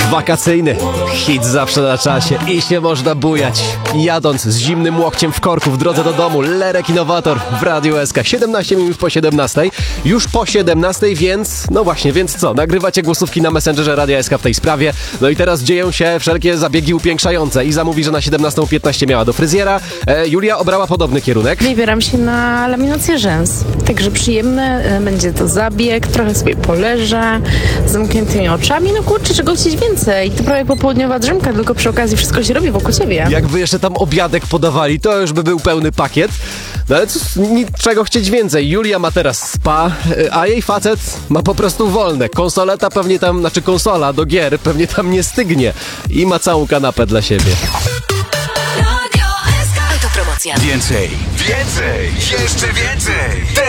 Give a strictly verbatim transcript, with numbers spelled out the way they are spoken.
Wakacyjny hit zawsze na czasie i się można bujać. Jadąc z zimnym łokciem w korku w drodze do domu, Lerek Innowator w Radiu S K. siedemnaście minut po siedemnastej. Już po siedemnastej, więc no właśnie, więc co? Nagrywacie głosówki na Messengerze Radia S K w tej sprawie. No i teraz dzieją się wszelkie zabiegi upiększające. Iza mówi, że na siedemnastą piętnaście miała do fryzjera. E, Julia obrała podobny kierunek. Wybieram się na laminację rzęs. Także przyjemny e, będzie to zabieg, trochę sobie poleżę z zamkniętymi oczami. No kurczę, czego chcieć więcej? To prawie popołudniowa drzemka, tylko przy okazji wszystko się robi wokół ciebie. Jakby jeszcze tam obiadek podawali, to już by był pełny pakiet. No ale co, niczego chcieć więcej. Julia ma teraz spa, a jej facet ma po prostu wolne. Konsoleta pewnie tam, znaczy konsola do gier pewnie tam nie stygnie. I ma całą kanapę dla siebie. Autopromocja. Więcej, więcej, jeszcze więcej.